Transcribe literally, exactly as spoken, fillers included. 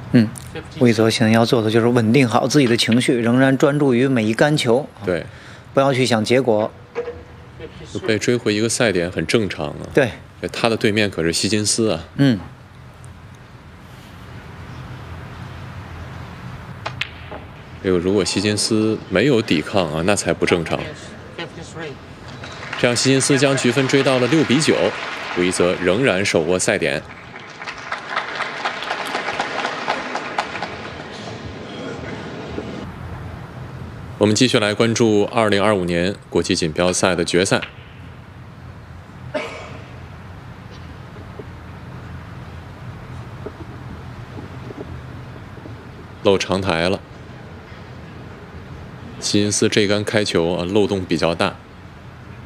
嗯，魏泽现在要做的就是稳定好自己的情绪，仍然专注于每一杆球。 对， 不要去想结果。 就被追回一个赛点很正常啊。 对， 他的对面可是希金斯啊。 嗯。 这个如果希金斯没有抵抗啊，那才不正常。这样，希金斯将局分追到了六比九，韦泽仍然手握赛点。我们继续来关注二零二五年国际锦标赛的决赛。漏长台了，希金斯这杆开球啊，漏洞比较大。